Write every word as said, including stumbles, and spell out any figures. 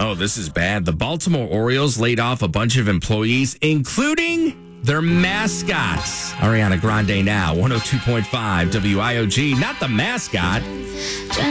Oh, this is bad. The Baltimore Orioles laid off a bunch of employees, including their mascots. Ariana Grande now, one oh two point five W I O G. Not the mascot.